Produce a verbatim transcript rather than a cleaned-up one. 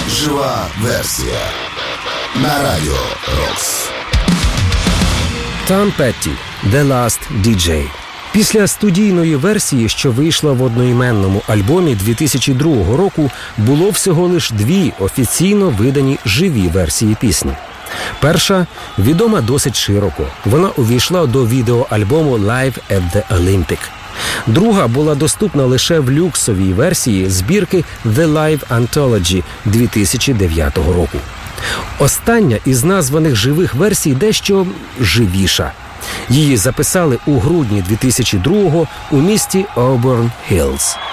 Жива версія на Радіо Рокс. Том Петті «The Last ді джей». Після студійної версії, що вийшла в одноіменному альбомі дві тисячі другого року, було всього лиш дві офіційно видані живі версії пісні. Перша відома досить широко. Вона увійшла до відеоальбому «Live at the Olympic». Друга була доступна лише в люксовій версії збірки «The Live Anthology» дві тисячі дев'ятого року. Остання із названих живих версій дещо живіша. Її записали у грудні дві тисячі другого у місті Auburn Hills.